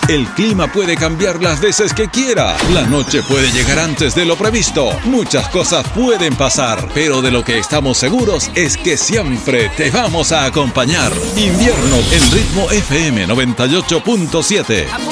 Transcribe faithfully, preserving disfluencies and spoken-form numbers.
El clima puede cambiar las veces que quiera. La noche puede llegar antes de lo previsto. Muchas cosas pueden pasar, pero de lo que estamos seguros es que siempre te vamos a acompañar. Invierno en Ritmo F M noventa y ocho punto siete.